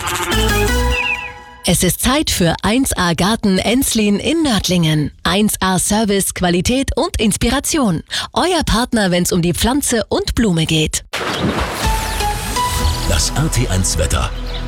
Es ist Zeit für 1A Garten Enslin in Nördlingen. 1A Service, Qualität und Inspiration. Euer Partner, wenn es um die Pflanze und Blume geht. Das RT1 Wetter.